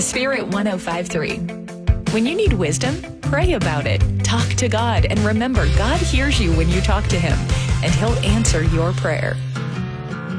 Spirit 105.3. When you need wisdom, pray about it. Talk to God and remember God hears you when you talk to Him, and He'll answer your prayer.